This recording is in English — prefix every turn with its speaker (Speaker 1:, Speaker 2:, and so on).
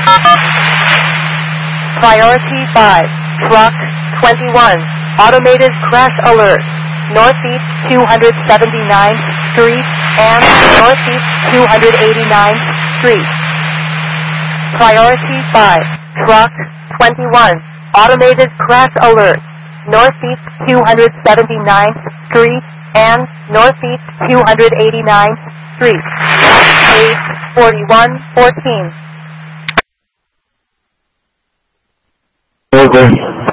Speaker 1: Priority 5, Truck 21, Automated Crash Alert, Northeast 279th Street and Northeast 289th Street. Priority 5, Truck 21, Automated Crash Alert, Northeast 279th Street and Northeast 289th Street. Page 4114.
Speaker 2: Okay.